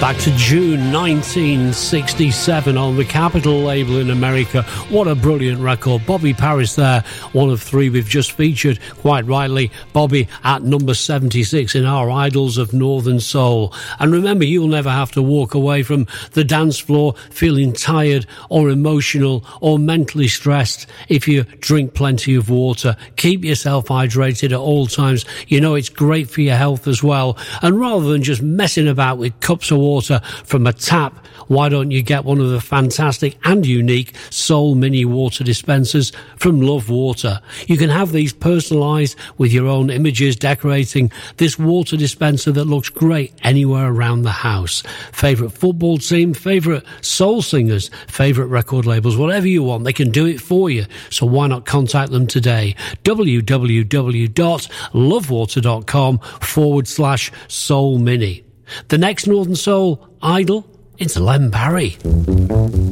Back to June 1967 on the Capitol label in America. What a brilliant record. Bobby Paris there, one of three we've just featured, quite rightly. Bobby at number 76 in our Idols of Northern Soul. And remember, you'll never have to walk away from the dance floor feeling tired or emotional or mentally stressed if you drink plenty of water. Keep yourself hydrated at all times. You know it's great for your health as well. And rather than just messing about with cups of water from a tap, why don't you get one of the fantastic and unique Soul Mini water dispensers from Love Water? You can have these personalised with your own images decorating this water dispenser that looks great anywhere around the house. Favourite football team, favourite soul singers, favourite record labels, whatever you want, they can do it for you. So why not contact them today? www.lovewater.com/Soul Mini. The next Northern Soul idol, it's Len Barry.